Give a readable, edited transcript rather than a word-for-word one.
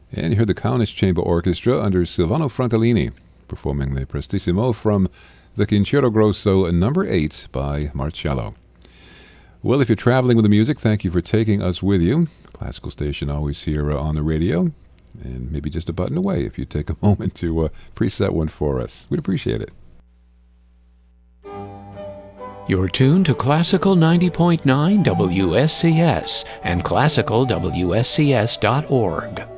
And you heard the Kaunas Chamber Orchestra under Silvano Frontellini performing the Prestissimo from the Concerto Grosso No. 8 by Marcello. Well, if you're traveling with the music, thank you for taking us with you. Classical Station always here on the radio, and maybe just a button away if you take a moment to preset one for us. We'd appreciate it. You're tuned to Classical 90.9 WSCS and classicalwscs.org.